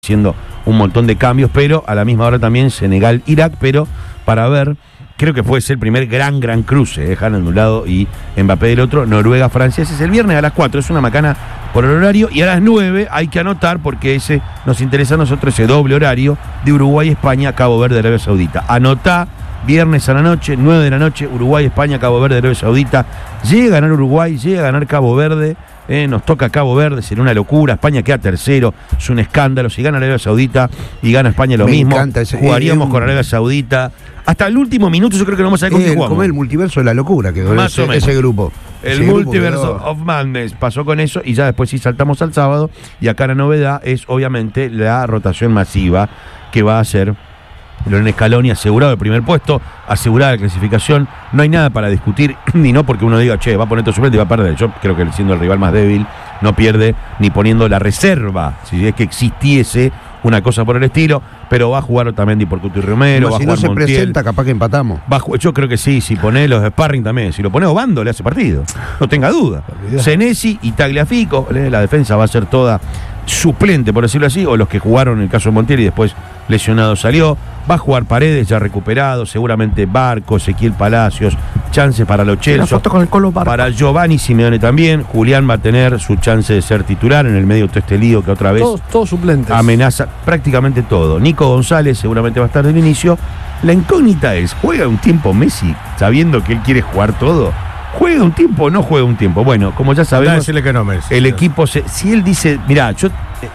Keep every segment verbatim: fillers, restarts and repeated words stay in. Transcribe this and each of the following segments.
haciendo un montón de cambios, pero a la misma hora también Senegal-Irak, pero para ver, creo que puede ser el primer gran, gran cruce, eh, Haaland de un lado y Mbappé del otro, Noruega-Francia, ese es el viernes a las cuatro, es una macana por el horario, y a las nueve hay que anotar, porque ese nos interesa a nosotros, ese doble horario de Uruguay-España, Cabo Verde, Arabia Saudita. Anotá, viernes a la noche, nueve de la noche, Uruguay-España, Cabo Verde, Arabia Saudita. Llega a ganar Uruguay, llega a ganar Cabo Verde. Eh, nos toca Cabo Verde, sería una locura. España queda tercero, es un escándalo. Si gana Arabia Saudita y gana España lo Me mismo, encanta ese, jugaríamos eh, con Arabia Saudita. Hasta el último minuto yo creo que no vamos a ver con eh, qué jugamos. Como el multiverso de la locura que Más ese, o menos. ese grupo. El ese multiverso grupo quedó... of Madness pasó con eso, y ya después sí saltamos al sábado. Y acá la novedad es obviamente la rotación masiva que va a hacer Lionel Scaloni, asegurado el primer puesto, asegurada la clasificación. No hay nada para discutir, ni no porque uno diga, che, va a poner todo suplente y va a perder. Yo creo que siendo el rival más débil, no pierde ni poniendo la reserva, si es que existiese una cosa por el estilo, pero va a jugar también Di Portuto y Romero, Como va si a no jugar se Montiel. presenta, capaz que empatamos. Va a jugar, yo creo que sí, si pone los sparring también, si lo pone Obando le hace partido, no tenga duda. Senesi y Tagliafico, la defensa va a ser toda suplente, por decirlo así, o los que jugaron en el caso de Montiel y después lesionado salió. Va a jugar Paredes ya recuperado, seguramente Barco, Ezequiel Palacios, chances para Lo Celso, con el Colo Barco. para Giovanni Simeone también. Julián va a tener su chance de ser titular en el medio de todo este lío que otra vez Todos, todos suplentes. amenaza prácticamente todo. Nico González seguramente va a estar del inicio. La incógnita es, ¿juega un tiempo Messi sabiendo que él quiere jugar todo? ¿Juega un tiempo o no juega un tiempo? Bueno, como ya sabemos, decirle que no, Messi. el equipo, se, si él dice, mirá, yo, eh,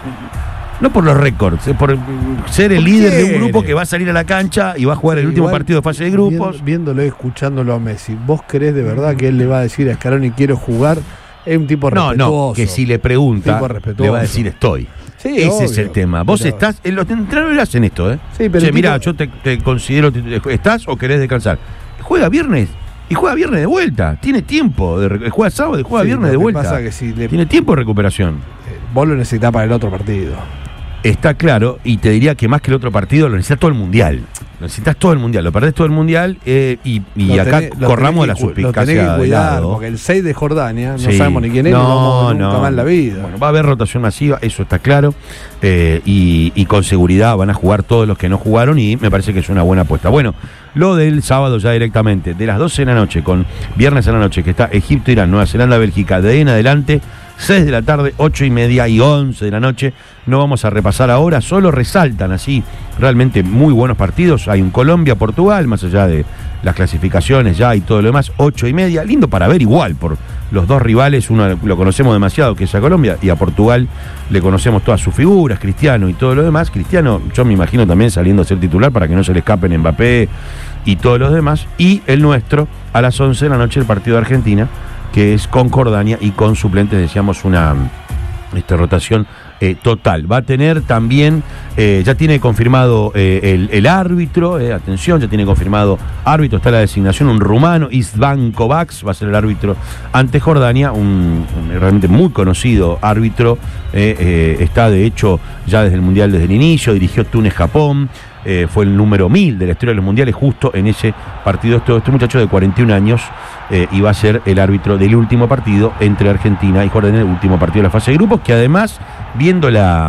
no por los récords, es por ser el ¿Por líder qué? de un grupo que va a salir a la cancha y va a jugar el último Igual, partido de fase de grupos. viendo- viéndolo y escuchándolo a Messi, ¿vos creés de verdad que él le va a decir a Scaloni quiero jugar? Es un tipo No, respetuoso. no, que si le pregunta, Tipo respetuoso. le va a decir estoy. Sí, Ese obvio, es el tema. Vos pero- estás, eh, los entrenadores hacen esto, ¿eh? Sí, pero Che, el mirá, tipo- yo te, te considero, ¿estás o querés descansar? Juega viernes y juega viernes de vuelta. Tiene tiempo, de, re- juega sábado y juega Sí, viernes lo de que vuelta. pasa que si le- Tiene tiempo de recuperación. eh, Vos lo necesitás para el otro partido. Está claro, y te diría que más que el otro partido lo necesitas todo el mundial. Lo necesitas todo el mundial, lo perdés todo el mundial eh, y, y Lo acá tenés- lo corramos de la tenés que cu- Lo tenés suspicacia que de cuidar, lado. porque el seis de Jordania, no Sí. sabemos ni quién es, no, vamos a ver nunca más en la vida. Bueno, va a haber rotación masiva, eso está claro, eh, y, y con seguridad van a jugar todos los que no jugaron, y me parece que es una buena apuesta. Bueno, lo del sábado ya directamente, de las doce de la noche, con viernes a la noche, que está Egipto, Irán, Nueva Zelanda, Bélgica, de ahí en adelante, seis de la tarde, ocho y media y once de la noche. No vamos a repasar ahora, solo resaltan así realmente muy buenos partidos. Hay un Colombia-Portugal, más allá de las clasificaciones ya y todo lo demás, ocho y media, lindo para ver igual por los dos rivales. Uno lo conocemos demasiado, que es a Colombia, y a Portugal le conocemos todas sus figuras, Cristiano y todo lo demás. Cristiano, yo me imagino también saliendo a ser titular para que no se le escapen Mbappé y todos los demás. Y el nuestro, a las once de la noche, el partido de Argentina, que es con Jordania y con suplentes, decíamos, una este, rotación eh, total. Va a tener también, eh, ya tiene confirmado eh, el, el árbitro, eh, atención, ya tiene confirmado árbitro, está la designación, un rumano, István Kovacs, va a ser el árbitro ante Jordania, un, un realmente muy conocido árbitro, eh, eh, está de hecho ya desde el Mundial, desde el inicio, dirigió Túnez-Japón. Eh, fue el número mil de la historia de los mundiales, justo en ese partido. Este, este muchacho de cuarenta y un años eh, iba a ser el árbitro del último partido entre Argentina y Jordania, el último partido de la fase de grupos, que además, viendo la,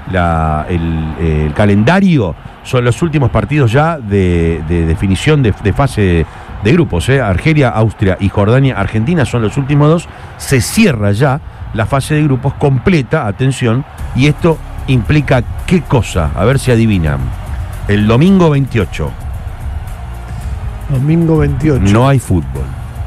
la, el, eh, el calendario, son los últimos partidos ya de, de definición de, de fase de, de grupos. Eh. Argelia, Austria y Jordania, Argentina son los últimos dos. Se cierra ya la fase de grupos completa, atención, y esto implica ¿qué cosa? A ver si adivinan. El domingo veintiocho. Domingo veintiocho. No hay fútbol.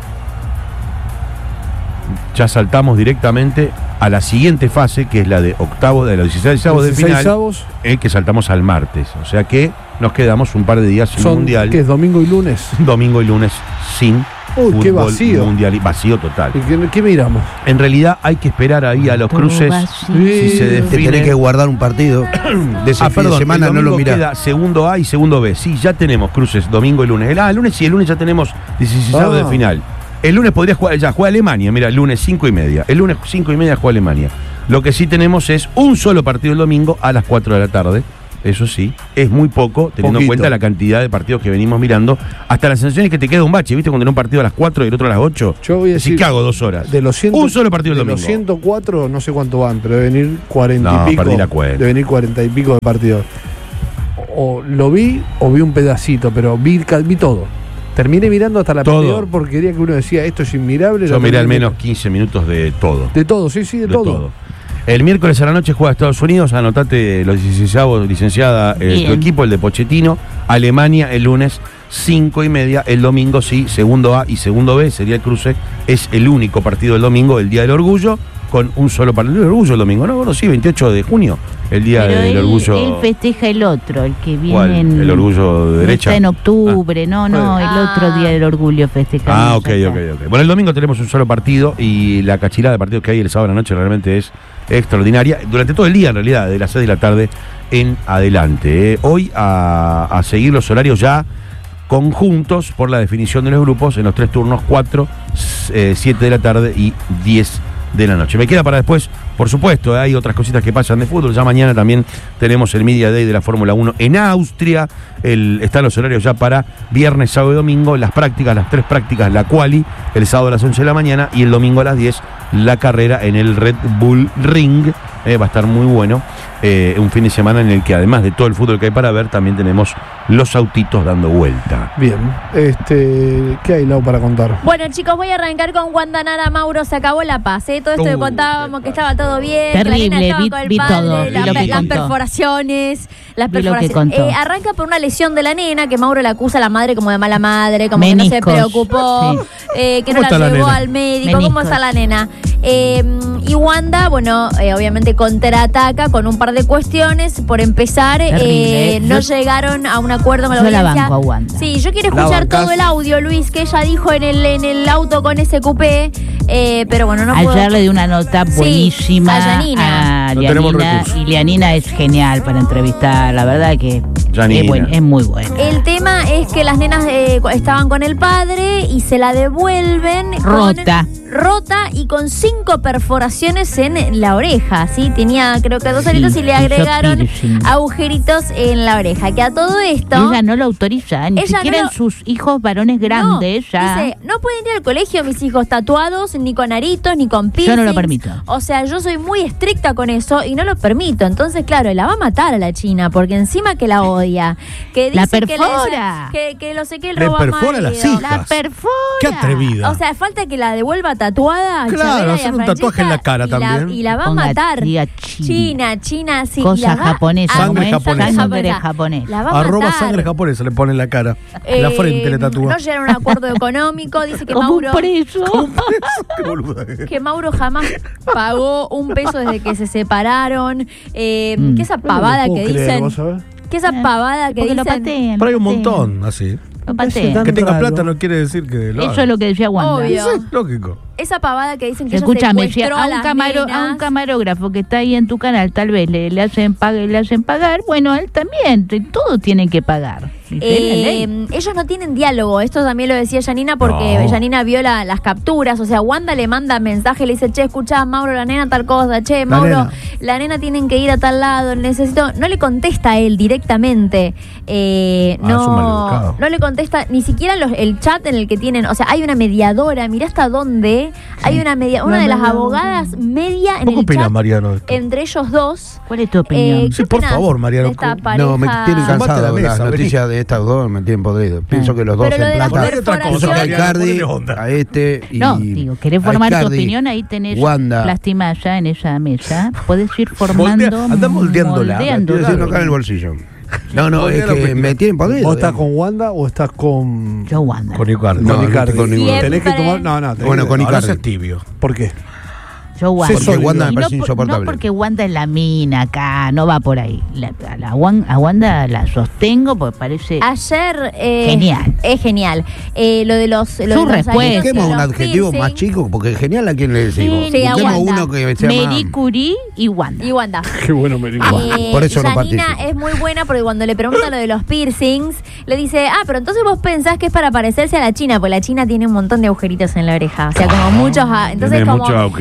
Ya saltamos directamente a la siguiente fase, que es la de octavos, de los dieciséis avos de final, avos eh, que saltamos al martes. O sea que nos quedamos un par de días sin son, mundial. ¿qué es domingo y lunes? Domingo y lunes sin Uy, fútbol qué vacío. mundial. Vacío total. ¿Y qué, qué miramos? En realidad hay que esperar ahí a los cruces. Si se Te define. tenés que guardar un partido de ese Ah, fin perdón, de semana, el no lo domingo mirás. queda segundo A y segundo B. Sí, ya tenemos cruces domingo y lunes. El, ah, el lunes sí, el lunes ya tenemos dieciséis Ah. de final. El lunes podría jugar, ya juega Alemania, mira, el lunes cinco y media. El lunes cinco y media juega Alemania. Lo que sí tenemos es un solo partido el domingo a las cuatro de la tarde, eso sí, es muy poco, teniendo en Poquito. cuenta la cantidad de partidos que venimos mirando. Hasta la sensación es que te queda un bache, ¿viste? Cuando en un partido a las cuatro y el otro a las ocho. Yo voy a Decís, decir, ¿qué hago dos horas? De los cien, un solo partido el de domingo. los ciento cuatro, no sé cuánto van, pero deben ir cuarenta No, y pico. perdí la cuenta. Deben ir cuarenta y pico de partidos. O lo vi o vi un pedacito, pero vi, ca- vi todo. Terminé mirando hasta la Todo. peor porquería que uno decía, esto es inmirable. Yo la miré al terminé- menos quince minutos de todo. De todo, sí, sí, de, de todo. todo. El miércoles a la noche juega Estados Unidos, anotate los dieciséis, licenciada, eh, tu Bien. equipo, el de Pochettino. Alemania el lunes, cinco y media. El domingo, sí, segundo A y segundo B, sería el cruce. Es el único partido del domingo, el Día del Orgullo, con un solo partido. El Orgullo el domingo, ¿no? Bueno, sí, veintiocho de junio, el Día Pero del él, Orgullo. él festeja el otro, el que viene ¿Cuál? en... ¿El orgullo de no derecha? está en octubre, no, no, el Ah. otro día del orgullo festejamos. Ah, ok, acá. ok, ok. Bueno, el domingo tenemos un solo partido y la cachilada de partidos que hay el sábado a la noche realmente es extraordinaria. Durante todo el día, en realidad, de las seis de la tarde en adelante. ¿eh? Hoy a, a seguir los horarios ya conjuntos por la definición de los grupos en los tres turnos, cuatro, siete de la tarde y diez de la noche. Me queda para después, por supuesto, ¿eh? hay otras cositas que pasan de fútbol. Ya mañana también tenemos el Media Day de la Fórmula uno en Austria. El, están los horarios ya para viernes, sábado y domingo. Las prácticas, las tres prácticas, la quali, el sábado a las once de la mañana y el domingo a las diez, la carrera en el Red Bull Ring. Eh, va a estar muy bueno. Eh, un fin de semana en el que además de todo el fútbol que hay para ver, también tenemos los autitos dando vuelta. Bien, este, ¿qué hay, Lau, para contar? Bueno, chicos, voy a arrancar con Wanda Nara Mauro. Se acabó la paz, ¿eh? Todo esto que Uh, contábamos, qué que estaba todo bien. que la Terrible, nena estaba vi- con el vi padre, todo, vi la- lo que las contó. perforaciones. Las Vi lo que perforaciones. contó. Eh, arranca por una lesión de la nena, que Mauro la acusa a la madre como de mala madre, como que no se Meniscos. preocupó, Sí. eh, que no ¿Cómo la está la llevó nena? al médico. ¿Cómo Meniscos. está la nena? Eh, y Wanda, bueno, eh, obviamente contraataca con un par de cuestiones. Por empezar, Terrible, eh, ¿eh? no Yo- llegaron a un acuerdo con la yo la audiencia. banco a Wanda. Sí, yo quiero La escuchar bancás. todo el audio, Luis, que ella dijo en el, en el auto con ese coupé, eh, pero bueno, no Ayer puedo. le di una nota Sí, buenísima a Yanina. a No tenemos Yanina, recursos. y Yanina es genial para entrevistar, la verdad que Yanina. es, buen- es muy buena. El tema es que las nenas eh, cu- estaban con el padre y se la devuelven con- Rota. rota y con cinco perforaciones en la oreja, ¿sí? Tenía creo que dos Sí, aritos y le hizo agregaron piercing. agujeritos en la oreja. Que a todo esto... Ella no lo autoriza, ni Ella siquiera no en lo- sus hijos varones grandes. No, ya. dice, no pueden ir al colegio mis hijos tatuados, ni con aritos, ni con piercings. Yo no lo permito. O sea, yo soy muy estricta con eso y no lo permito. Entonces, claro, la va a matar a la China, porque encima que la odia. Que La dice que le- perfora. Que, que lo sé que el Le roba perfora las marido. hijas. La perfora. ¡Qué atrevida! O sea, falta que la devuelva tatuada. a Claro, Chabela y a hacer un Francesca, tatuaje en la cara y la- también. y la va a Ponga matar. tía China. China, China, sí. y Cosa la va japonesa, a- Sangre ¿cómo es? japonesa. Sangre japonesa. La va a Arroba matar. sangre japonesa le pone en la cara. En la Eh, frente le tatúa. No llegaron a un acuerdo económico. Dice que Como un Mauro, preso. Qué boluda. que Mauro jamás pagó un peso desde que se separaron. Eh, Mm. que esa No pavada lo que puedo creer, dicen. ¿vos sabés? Que esa Eh, pavada que Porque lo dicen. patean. Pero hay un lo patean. montón así. Lo Me parece patean. tan Que tenga raro. plata no quiere decir que lo Eso haga. es lo que decía Wanda. Obvio. Sí, lógico. Esa pavada que dicen que ella Escúchame, si secuestró a a un, las camaro- a nenas. un camarógrafo que está ahí en tu canal, tal vez le, le hacen pagar, le hacen pagar, bueno, él también, te- todos tienen que pagar. ¿Sí? Es la ley. Eh, ellos no tienen diálogo, esto también lo decía Yanina porque No. Yanina vio la- las capturas, o sea, Wanda le manda mensaje, le dice, che, escuchá, Mauro, la nena tal cosa, che, Mauro, nena. la nena tienen que ir a tal lado, necesito, no le contesta a él directamente, eh, Ah, es un no, maleducado. no le contesta ni siquiera los- el chat en el que tienen, o sea, hay una mediadora, mirá hasta dónde, hay una media, una La de las mediadora. abogadas media en ¿Vos qué el opinás, chat Mariano, de esto? entre ellos dos. ¿Cuál es tu opinión? Eh, ¿qué Sí, por opinás favor, Mariano, de esta ¿cómo? pareja? No, me tienen Zumbate cansado la mesa, las vení. noticias de estas dos, me tienen podrido. Pienso que los dos Pero lo en de las plata. perforaciones- Pienso que a Icardi, Ponele onda. a este y No, digo, querés a formar tu Icardi, opinión, ahí tenés Wanda. plastimaya en esa mesa. Podés ir formando. Moldea- andá moldeándola, moldeándola. estoy diciendo acá en el bolsillo. No, no, es Moldea la que opinión. me tienen podrido. ¿Vos estás eh. con Wanda o estás con. Yo, Wanda. Con Icardi. con No, no Icardi? estoy con ninguno. Siempre. Tenés que tomar. No, no, tenés Bueno, que- con no, no Icardi. seas tibio. ¿Por qué? Yo, Wanda. Sí, porque Wanda me Y parece no, por- insoportable. no porque Wanda es la mina acá, no va por ahí. La, a, la Wan- a Wanda la sostengo porque parece Ayer eh, Genial. es genial. Eh, lo de los, lo de Su los respuesta. aritos y Busquemos un los adjetivo piercing. más chico, porque genial a quién le decimos. Sí, a Busquemos Wanda. uno que sea Mary más. Curie y Wanda. Y Wanda. Qué bueno, Merico. Eh, Por eso no Yanina participo. es muy buena porque cuando le preguntan lo de los piercings, le dice, ah, pero entonces vos pensás que es para parecerse a la China, porque la China tiene un montón de agujeritos en la oreja. O sea, como muchos. ah, Entonces, Tiene como muchos agujeritos. la nena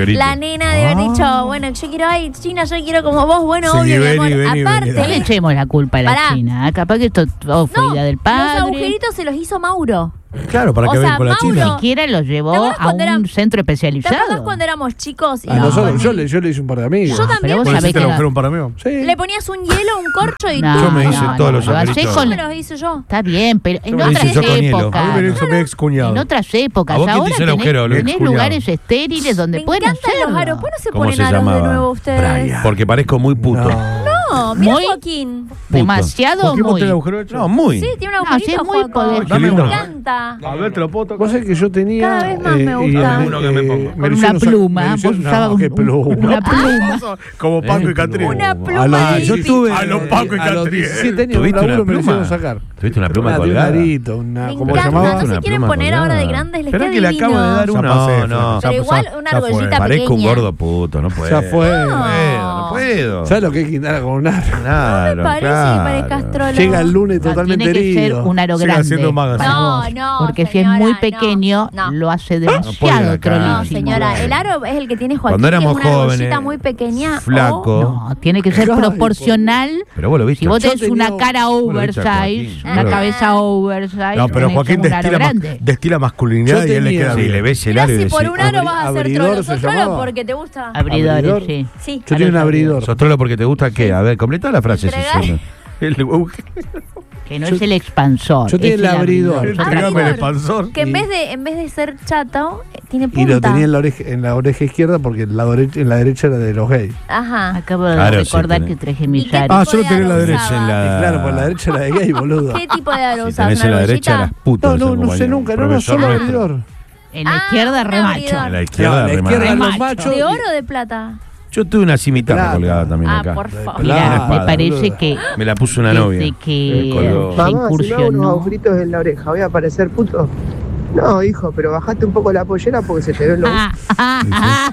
nena de haber dicho, bueno, yo quiero, ay, China, yo quiero como vos, bueno, Sí, obvio, vení, mi amor. vení, Aparte, vení, No le echemos la culpa a la Pará. China. Capaz que esto todo fue no, idea del los padre. agujeritos se los hizo Mauro. Claro, para O que sea, vean con la Mauro- China. Ni siquiera los llevó ¿Te acuerdas a cuando un eran- centro ¿Te especializado. acordás cuando éramos chicos? Y A no, nosotros, bueno, yo, le, yo le hice un par de amigos. Yo también. Pero vos ¿Vos sabés hiciste que el no- agujero un par mío? Sí. le ponías un hielo, un corcho y No, tú. Yo me hice no, todos no, los lo hacés agujeritos. con- Me los hice yo. Está bien, pero en me lo otras hice yo con hielo. épocas. A mí me lo hizo mi ex cuñado. En otras épocas. ¿A vos quién te Ahora hizo el tenés, agujero, Luis? tenés Cuñado. lugares estériles donde Me pueden encantan hacerlo. los aros. ¿Por qué no se ¿Cómo ponen se aros de llamaba? nuevo ustedes? Porque parezco muy puto. No. No, mira Muy- Joaquín. Demasiado ¿Por qué muy. monté el agujero hecho? No, muy. Sí, tiene un No, sí, agujerito, es muy Joaco. poder- Qué lindo. Me encanta. A ver, te lo puedo tocar. Vos sabés que yo tenía. Cada vez más me y, gusta. eh, Uno que me pongo. eh, Con lo una hicieron sac- pluma. me lo Vos hicieron- usabas no, un- qué pluma. una pluma. Como Paco Eh, y Catriel. Una A pluma los, de yo hippie. tuve- A los Paco y a los Catriel. diecisiete años un ¿Tuviste una laburo me lo pluma? hicieron sacar. ¿Tuviste una pluma Una de un colgada? arito, una, Me ¿cómo se encanta, llamaba? no se Una quieren pluma poner ahora de colgada. grandes, les Pero queda que le acabo de divino. dar Ya uno. pasé, No, no. Pero ya igual pasó, una ya fue. argollita Parezco un pequeña. gordo puto, no puedo. Ya fue. No puedo, no puedo. ¿Sabes lo que es Quintana con un aro? Claro, Me parece claro. que parezcas trolo. Llega el lunes No, totalmente tiene que ser herido. un aro Sigue grande. haciendo magas. para No, vos. no, Porque si señora, es muy no, pequeño, no. lo hace puede demasiado la cara. No, trolísimo. señora, el aro es el que tiene Joaquín, Cuando éramos que es una jóvenes, argollita muy pequeña. flaco. No, tiene que ser Ay, proporcional. Pero vos lo viste. Si vos Yo tenés tenía una un- cara Vos lo viste a oversize, Joaquín. una No. cabeza oversize, No, pero tenés Joaquín un aro destila, mas- grande. destila masculinidad Yo y él le tenía- queda Sí, bien. le ves el Mirá aro y si por decís, un aro vas a ser abridor trolo. se ¿Sos trolo llamaba. porque te gusta? Abridores, Abridor. sí. Sí. Yo tenía un abridor. sos trolo porque te gusta qué. A ver, completá la frase. Entregar. Cecilia. El agujero. Que no es el expansor. yo tenía es el abridor. Yo Ah, te- Entregame el abridor. expansor. Que en Y- vez de en vez de ser chato, eh, tiene punta. Y lo tenía en la oreja, en la oreja izquierda porque en la, derecha, en la derecha era de los gays. Ajá. Acabo de Claro, sí, recordar tenés. que traje ¿Y mis qué aros. Ah, tipo yo lo de tenía en la aro derecha, usabas? en la- Y claro, por la derecha era de gay, boludo. ¿Qué tipo de aro Si usabas? tenés ¿Una en la derecha, argollita? las putas. No, no, no sé nunca, no, no, solo abridor. En la Ah, izquierda, un remacho. abridor. En la izquierda, No, la remate. izquierda los Remacho. machos. ¿De oro o de plata? Yo tuve una cimitarra Plata. colgada también Ah, acá. por favor. Mira, Claro, me parece boludo. que Me la puso una desde novia. que Me colgó. se Mamá, si me hago unos incursionó. agujeritos en la oreja, ¿voy a parecer puto? No, hijo, pero bajate un poco la pollera porque se te ven los... Ah, ah, ah,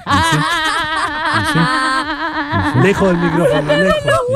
ah, Lejos del micrófono, lejos.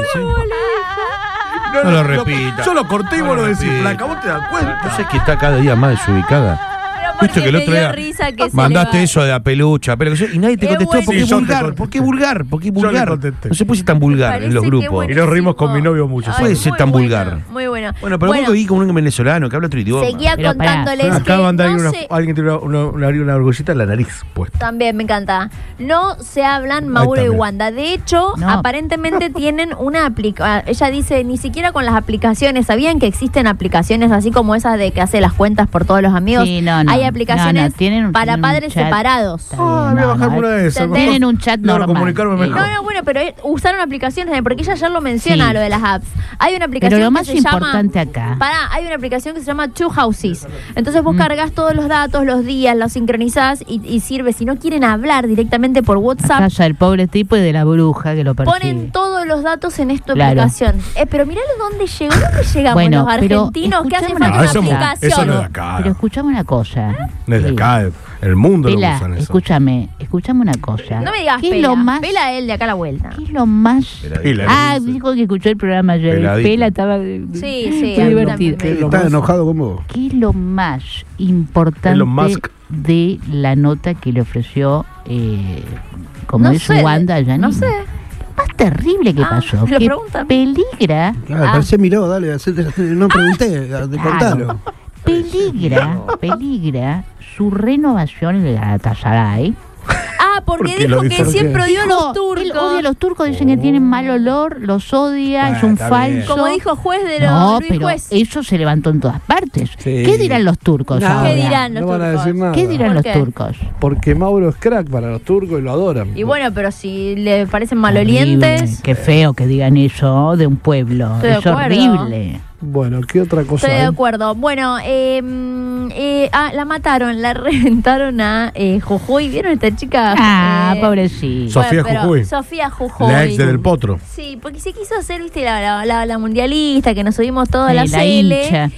No lo repita. Yo lo corté y No vos lo lo decís, repita. flaca, vos te das cuenta. No sé que está cada día más desubicada. Porque Viste que el me otro dio día risa que se mandaste le va. eso de la pelucha, pero y nadie te Es contestó buenísimo. porque es Sí, yo te vulgar, contesté. porque es vulgar, porque es Yo le vulgar. contesté. No se puede ser tan vulgar Parece en los que grupos. buenísimo. Y nos rimos con mi novio mucho. Ay, Puede ser muy tan bueno, vulgar. Muy bueno. Bueno, pero vos que vi como un venezolano que habla otro idioma. Seguía Pero pará, contándoles Acá que va a andar no una- se- alguien tiene una, una, una, una argollita en la nariz puesta. También me encanta. No se hablan Mauro y también. Wanda. De hecho, No. aparentemente tienen una aplicación. Ella dice, ni siquiera con las aplicaciones. ¿Sabían que existen aplicaciones así como esas de que hace las cuentas por todos los amigos? Sí, no, no. Hay aplicaciones No, no, tienen un- para tienen un padres chat. separados. Está bien, Ah, voy a no, bajarme no, una de esas. ¿entendés? Tienen un chat Logro normal. comunicarme Sí. mejor. No, no, bueno, pero eh, usaron aplicaciones, eh, porque ella ayer lo menciona Sí. lo de las apps. Hay una aplicación Pero lo más que se importante llama, acá. Pará, hay una aplicación que se llama Two Houses. Entonces Mm. vos cargas todos los datos, los días, los sincronizás y, y sirve. Si no quieren hablar directamente por La WhatsApp, casa del pobre tipo y de la bruja que lo persigue. ponen todos los datos en esta Claro. aplicación. Eh, pero mirá dónde llegó, dónde llegamos Bueno, los pero argentinos que hacen escuchame falta una una eso, cosa. aplicación. eso no es de acá. Pero escuchame una cosa. No es de Sí. acá, el mundo lo Pela, usan eso. escúchame, escúchame una cosa. No me digas ¿Qué es pela, lo más, pela él de acá a la vuelta. ¿Qué es lo más? Pela, Ah, dice. dijo que escuchó el programa ayer. Peladito. Pela estaba Sí, sí, fue a mí divertido. también. Lo Está más- enojado con vos. ¿Qué es lo más importante Elon Musk. de la nota que le ofreció, eh, como No es sé, Wanda a Janine? no sé. Lo más terrible que Ah, pasó, me lo que preguntan. peligra, Claro, Ah. parece miró, dale, hacete- no pregunté, de Claro. contalo. peligra, peligra su renovación en el Galatasaray. Ah, porque ¿Por qué dijo lo que dice? siempre odió a Dijo, los él turcos. odia a los turcos, dicen que tienen mal olor, los odia, es Bueno, un está falso. bien. Como dijo juez de los No, Luis pero Juez. eso se levantó en todas partes. Sí. ¿Qué dirán los turcos Nada. ahora? ¿Qué dirán los No van a turcos? decir nada. ¿Qué dirán ¿Por los qué? turcos? Porque Mauro es crack para los turcos y lo adoran. Y bueno, pero si le parecen Horrible. malolientes. Qué feo que digan eso de un pueblo. Estoy de es acuerdo. horrible. Bueno, ¿qué otra cosa Estoy de hay? acuerdo. Bueno, eh, mm, eh, ah, la mataron, la reventaron a eh, Jujuy. ¿Vieron esta chica? Ah, Eh, pobrecito. Sofía pero Jujuy. Sofía Jujuy. La ex de Del Potro. Sí, porque se quiso hacer, viste, la, la, la- la mundialista, que nos subimos todos a Sí, la, la cele. hincha.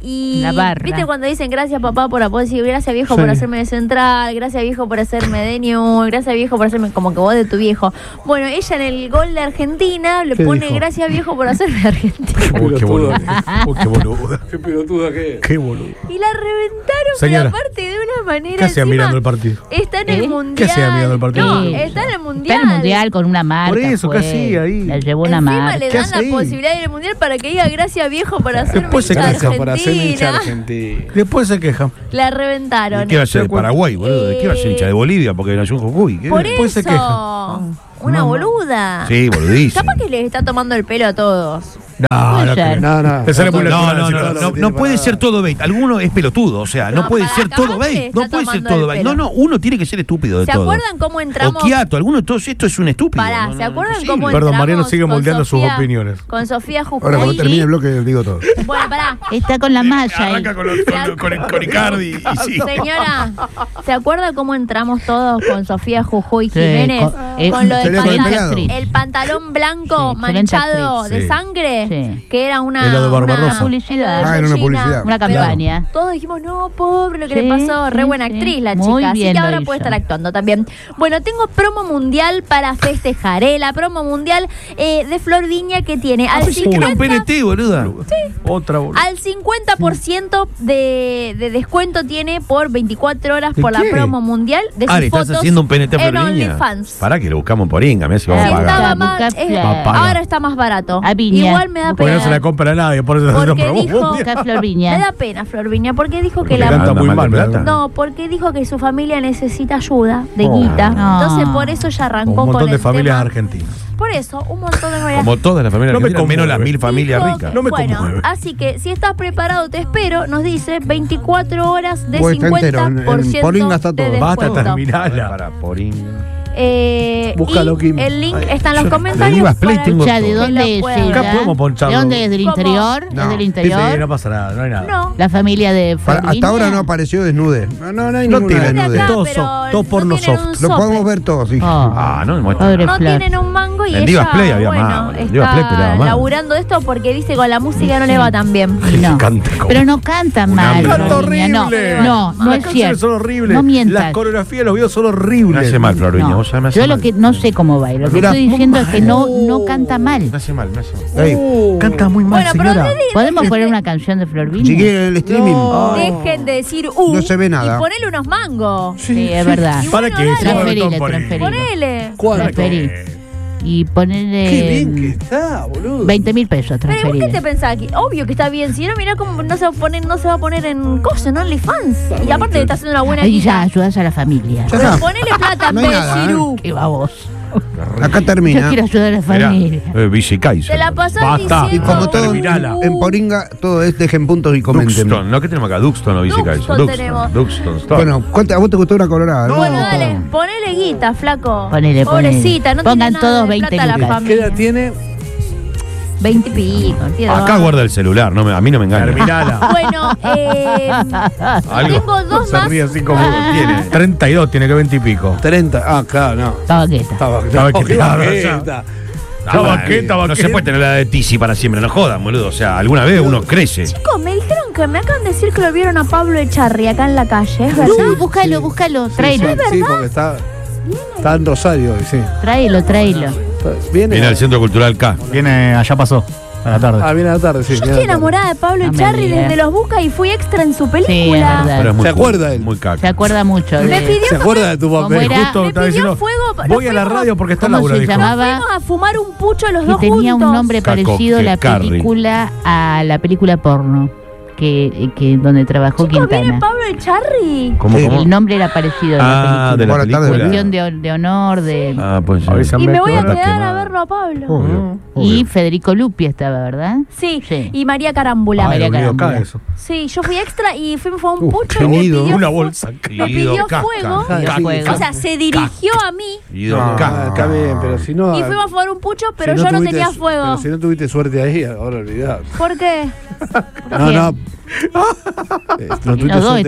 Y La barra. viste cuando dicen gracias papá por apoyo, decir gracias viejo Sí. por hacerme de central, gracias viejo por hacerme de New, gracias viejo por hacerme como que vos de tu viejo. Bueno, ella en el gol de Argentina le ¿Qué pone dijo? gracias viejo por hacerme de Argentina. Uy, qué boludo. Pelotuda. Uy, qué boluda. Qué pelotuda que es. Qué boludo. Y la reventaron, Señora, pero aparte de una manera. ¿Qué hacía encima, mirando el partido? Está en el ¿Eh? mundial. ¿Qué hacía mirando el partido? No, Sí. está en el mundial. Está en el mundial con una marca. Por eso, ¿qué fue. hacía ahí? La llevó una Encima marca. le ¿Qué dan hace la ahí? posibilidad de ir al mundial para que diga gracias viejo por hacerme Después se hincha de queja Por hacer hincha Argentina. argentina. Después se queja. La reventaron. ¿Y qué va a ser de Paraguay, boludo? ¿De qué va a ser hincha de Bolivia? Porque nació en Jujuy. ¿Qué? Por Después se eso. queja. Una boluda. Sí, boludísimo. Capaz que les está tomando el pelo a todos. No, Puede no ser. creo. No, no. Te sale muy No, natural no, decir no, todo. no, no, no puede ser todo bait. Alguno es pelotudo, o sea, no, No, puede para ser acá todo le bait. está No puede ser tomando todo el bait. pelo. No, no, uno tiene que ser estúpido de ¿Se todo. acuerdan cómo entramos? O quieto, alguno de todos esto es un estúpido. Pará, No, no, ¿se acuerdan imposible. cómo Perdón, entramos Mariano sigue con moldeando sus Sofía- opiniones. Con Sofía Jujuy. Ahora cuando termine el bloque digo todo. Bueno, pará. Está con la malla ahí. Arranca con, los- con, con, con Icardi y sí. Señora, ¿se acuerda cómo entramos todos con Sofía Jujuy Sí, Jiménez? con- eh, con lo del Sería con el pantalón, pelado. actriz. el pantalón blanco Sí, excelente manchado actriz. de Sí. sangre, Sí. que era una, Es lo de una Barbarossa. Publicidad. Ah, era una publicidad. Una Pero campaña. todos dijimos, no, pobre lo que Sí, le pasó. Re sí, buena sí. actriz la Muy chica. Así bien que lo ahora hizo. puede estar actuando también. Bueno, tengo promo mundial para festejar, ¿eh? La promo mundial eh, de Flor Viña que tiene al Pues sí, que era un P N cincuenta T, boluda. Otra boluda. al cincuenta por ciento de, de descuento tiene por veinticuatro horas ¿De por la qué? promo mundial de sus Ah, le estás fotos haciendo un P N T a en Flor Viña. OnlyFans. Pará que lo buscamos por Inga, me hace que vamos a Sí, pagar. estaba Busca, más, busca, eh, papá. ahora está más barato. A Viña. Igual me da Busca. Porque no se la pena. compra a nadie, por eso está haciendo Porque promo dijo- mundial. Está Flor Me Viña. da pena, Flor Viña, porque dijo que Porque la canta Anda muy mal mal, de ¿verdad? plata. no, porque dijo que su familia necesita ayuda de Oh. guita. No. Entonces por eso ya Un arrancó montón con de el familias tema. argentinas. Por eso, un montón de familias. Como todas las familias No me argentinas, menos las conmueve. mil familias Dijo ricas. que- No me bueno, conmueve. así que si estás preparado te espero, nos dice veinticuatro horas de Pues está entero, en- cincuenta por en ciento Poringa está de todo. Basta, descuento. terminala. Para por Inga. Eh, Búscalo, y Kim. el link Ay, está en los yo- comentarios. de Divas Play para tengo que Ya, ¿de todo. la dónde es puedan- ella? Acá podemos poncharlo. ¿De dónde es? ¿Del ¿Cómo? interior? No. ¿Es del Sí, interior? no pasa nada, no hay nada. No. La familia de Para- Flor hasta ahora Viña. no apareció desnude. No, no, no hay No ninguna tiene de desnude. acá, Todo pero soft, todo no porno tienen soft. un Lo sope. podemos ver todos, hija. Oh. Ah, no me muestra. Pobre No Flor. tienen un mango y En ella, Divas Play había bueno, más, en está Divas Play peleaba más. laburando esto porque dice con la música no le va tan bien. No. Canta como- Pero no canta mal. hambre. Flor Canta Viña, no. horrible. No, no Las es canciones cierto. son horribles. No mientas. Las coreografías de los videos son Me horribles. hace mal, Flor Viña. No. Vos sabés, me hace Yo lo mal. que no sé cómo baila. Lo que Mira, estoy diciendo es que no, no canta mal. Me hace mal, me hace mal. Ey, Canta muy mal, Bueno, pero señora. no le- ¿Podemos poner una canción de Flor Viña? si quieren el streaming. No. dejen de decir uh No se ve nada. y ponele unos mangos. Sí, es verdad. Y ¿Para bueno, qué? dale. Transferile, Ponele. transferile. Ponele. ¿Cuál? Transferí. Y ponerle Qué bien que está, boludo. veinte mil pesos Pero ¿y vos qué transferile. te pensás? Que obvio que está bien. Si no, mirá cómo no se va a poner, no se va a poner en cosas, en OnlyFans. Y aparte le está haciendo una buena Ahí ya guita. ayudas a la familia. Ya Pero está. ponele plata en No hay vez de nada, decir ¿eh? uh. Qué babos. Acá Yo termina. quiero ayudar a la Mirá, familia. eh, Vichy Kaiser. Te la pasás Basta. diciendo Y como todo Terminala. uh. en Poringa, todo es dejen puntos y comenten. Duxton, ¿no? ¿Qué tenemos acá? Duxton o Vichy Kaiser. Duxton tenemos. Duxton. Stop. Bueno, ¿cuánto- ¿a vos te gustó una colorada? Bueno, No. dale, ponele guita, flaco. Ponele, ponele. Pobrecita, no Pongan tiene nada todos de veinte plata la lucas. ¿Qué familia. edad tiene? veinte y pico, tiene Acá dos. guarda el celular, no me- a mí no me engaña. Terminala. Bueno, eh, Algo. tengo dos Se más. ríe así como Ah. tiene. treinta y dos, tiene que veinte y pico. treinta. Ah, claro, no. Estaba quieta. Estaba, Estaba qué quieta, baqueta. Ah, La bueno, baqueta, No se baqueta. puede tener la edad de Tizi para siempre, no jodan, boludo. O sea, alguna vez uno crece. Chicos, me dijeron que me acaban de decir que lo vieron a Pablo Echarri acá en la calle, ¿es verdad? No, búscalo, búscalo. Tráelo, Sí, porque está, está en Rosario hoy, sí. tráelo, tráelo. Viene, Viene al Centro Cultural K. Viene, allá pasó, a la tarde. Ah, viene a la tarde, sí. Yo viene a estoy la tarde. enamorada de Pablo No me Echarri digas. desde los busca y fui extra en su Sí, es película. verdad. Pero es muy ¿Se cool, acuerda él? Muy Se caca. acuerda mucho de... Me pidió ¿Se acuerda de tu ¿Cómo papel? era? Justo Me estaba pidió diciendo, fuego, nos voy a la fuimos- radio porque está ¿Cómo Laura, se dijo. llamaba? Fuimos a fumar un pucho los Que dos tenía juntos. un nombre Jacob parecido a la Carri. película, a la película porno, que, que donde trabajó Chicos, viene Quintana. Pablo Echarri. ¿Cómo, Sí. cómo? El nombre era parecido a la Ah, de película. la Buenas tardes, película. Cuestión de, de honor, de... Ah, pues Avísame. Y me voy a Está quedar a quemada. verlo a Pablo. Obvio, Y obvio. Federico Lupi estaba, ¿verdad? Sí, Sí. y María Carámbula. Ay, María Pero olvidó Carámbula. acá eso. Sí, yo fui extra y fuimos a un Uf, pucho qué y me nido. pidió, Una fu- bolsa. me pidió Casca. fuego. Ah, Pidió sí. fuego. O sea, se dirigió a mí Guido No. Casca. Ah, está bien, pero si no. y fuimos a fumar un pucho, si pero yo no tuviste- tenía fuego. Pero si no tuviste suerte ahí, ahora olvidás. ¿Por qué? No, no. Eh, no tuviste Los dos suerte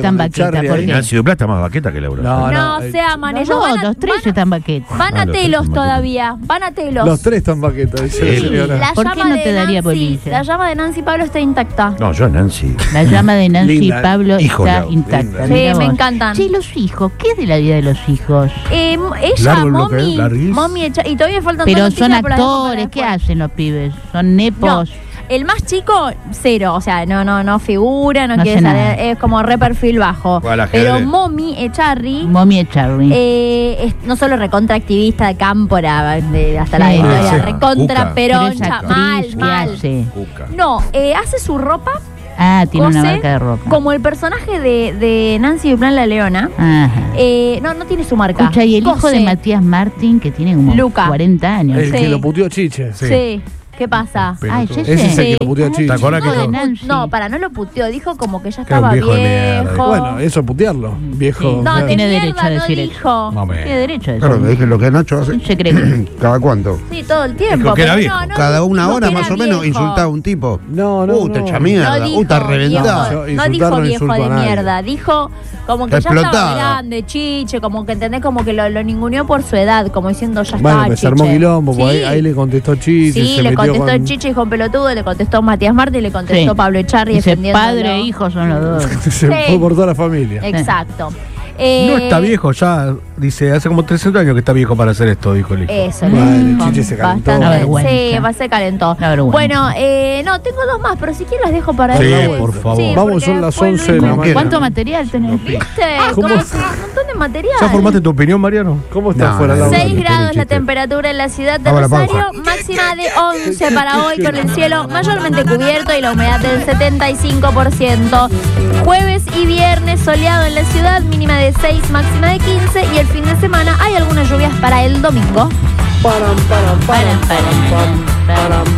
están con el baqueta, Charlie ¿por ahí. qué? Nancy Duplá está más vaqueta que Laura. No, No, eh, sea man, Los ellos van dos, a, los tres van a- están baqueta. van Ah, a los tres telos son todavía, van a telos. Los tres están paquetos, dice Sí. la señora. La ¿Por qué llama no de te daría Nancy, bolilla? La llama de Nancy Pablo está intacta. No, yo a Nancy. La llama de Nancy Linda. y Pablo Híjole, está linda. intacta. Sí, mirá me vos. encantan. Sí, los hijos. ¿Qué es de la vida de los hijos? Eh, ella, Largo el bloque, Mommy, larguísimo. Mommy Echa- y todavía faltan Pero dos son noticias, pero las dejo para actores. ¿Qué después. hacen los pibes? Son nepos. No, el más chico, cero. O sea, no, no, no figura, no, No quiere hace saber, nada. es como re perfil bajo. Juega al Pero ajedrez. Mommy Echarri, Mommy y Charlie. eh, es no solo recontra activista de cámpora, de, hasta la Sí. historia, Sí. recontra Cuca. Pero es peroncha, actriz, mal, ¿qué mal. hace? Cuca. No, eh, hace su ropa Ah, tiene una cose marca de ropa. como el personaje de, de Nancy Duplán la Leona. Ajá. Eh, no, no tiene su marca. Escucha, y el hijo Cose. de Matías Martín, que tiene como Luca. cuarenta años. El Sí. que lo puteó Chiche. Sí. Sí. ¿Qué pasa? Pero Ah, ¿es todo. ese? Ese es el Sí. que lo puteó a Ay, Chiche. ¿Te acordás que No, todo? de- Nancy. no, para, no lo puteó, dijo como que ya Que era un estaba viejo de mierda. viejo. Bueno, eso es putearlo, viejo. no, Claro. tiene Tiene mierda, derecho a no decir eso. dijo. Más o menos. Tiene derecho a Claro, eso. que dije lo que Nacho hace. Se cree que- ¿Cada cuánto? Sí, todo el tiempo. Dijo que era pero viejo. no, no Cada dijo una hora que más era o menos viejo. insultaba a un tipo. No, no, Uh, te no. echa mierda. No Uh, dijo, está viejo, reventada. Yo- no insultar dijo no viejo insulto de a nadie. mierda, dijo como que ya Explotada. estaba grande, chiche, como que entendés, como que lo, lo ninguneó por su edad, como diciendo ya Bueno, está, pues se armó chiche. quilombo, porque Sí. ahí, ahí le contestó Chiche, Sí, se le metió contestó con... Chiche, hijo pelotudo, le contestó Matías Martín, le contestó Sí. Pablo Echarri Dice defendiéndolo. padre e hijo son los dos. se Sí. fue por toda la familia. Exacto. Eh, No está viejo ya, dice, hace como trescientos años que está viejo para hacer esto, dijo el hijo. Eso, Bueno, le el dijo Chiche se calentó. bastante. Una vergüenza. Sí, va, se calentó. Una vergüenza. Bueno, eh, no, tengo dos más, pero si quieres las dejo para Sí, después. por favor. Vamos, porque son las después once de la Luis- Como mañana. ¿Cuánto material tenés? ¿Viste? ¿Cómo? Como si- un montón de material. ¿Ya formaste tu opinión, Mariano? ¿Cómo está No, fuera no, la no. hora? seis no, grados chiste. la temperatura en la ciudad de Hago la Rosario, máxima de once para hoy con el cielo mayormente cubierto y la humedad del setenta y cinco por ciento. Jueves y viernes soleado en la ciudad, mínima de seis, máxima de quince y el fin de semana hay algunas lluvias para el domingo. Param, param, param, Param, param, param, param,